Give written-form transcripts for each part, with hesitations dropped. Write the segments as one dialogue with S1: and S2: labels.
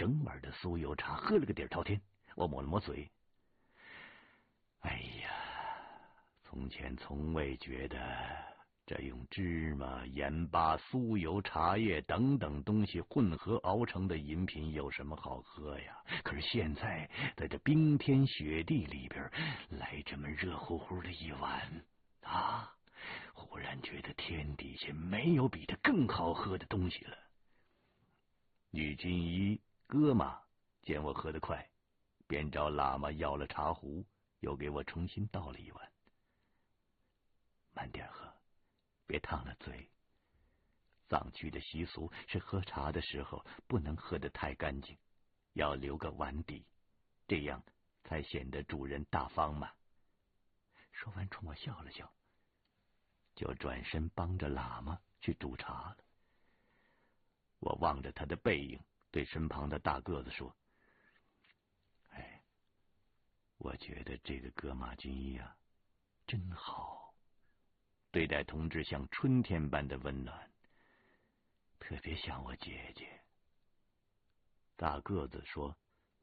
S1: 整碗的酥油茶喝了个底儿朝天。我抹了抹嘴，哎呀，从前从未觉得这用芝麻、盐巴、酥油、茶叶等等东西混合熬成的饮品有什么好喝呀？可是现在在这冰天雪地里边来这么热乎乎的一碗啊，忽然觉得天底下没有比它更好喝的东西了。女军医哥玛见我喝得快，便找喇嘛要了茶壶，又给我重新倒了一碗。慢点喝，别烫了嘴。藏区的习俗是喝茶的时候不能喝得太干净，要留个碗底，这样才显得主人大方嘛。说完冲我笑了笑，就转身帮着喇嘛去煮茶了。我望着他的背影，对身旁的大个子说：哎，我觉得这个哥玛军医啊真好，对待同志像春天般的温暖，特别像我姐姐。大个子说：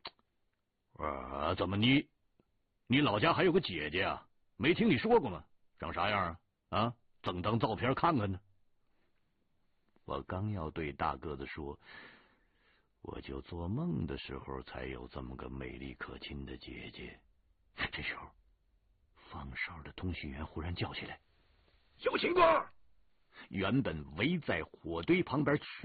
S1: 怎么你老家还有个姐姐啊？没听你说过吗？长啥样啊？整张照片看看呢。我刚要对大个子说，我就做梦的时候才有这么个美丽可亲的姐姐。这时候放哨的通讯员忽然叫起来：有情况！原本围在火堆旁边